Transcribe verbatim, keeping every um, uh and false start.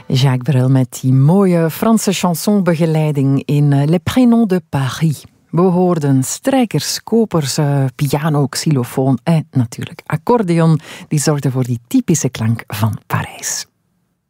Jacques Brel met die mooie Franse chansonbegeleiding in Les Prénoms de Paris. We hoorden strijkers, kopers, uh, piano, xylofoon en natuurlijk accordeon. Die zorgden voor die typische klank van Parijs.